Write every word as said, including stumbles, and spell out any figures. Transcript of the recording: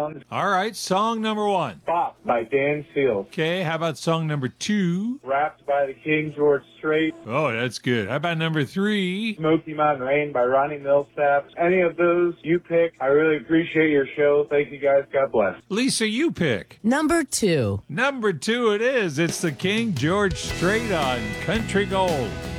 songs. All right, song number one. Bop by Dan Seals. Okay, how about song number two? Rapped by the King George Strait. Oh, that's good. How about number three? Smoky Mountain Rain by Ronnie Millsap. Any of those you pick. I really appreciate your show. Thank you guys. God bless. Lisa, you pick. Number two. Number two it is. It's the King George Strait on Country Gold.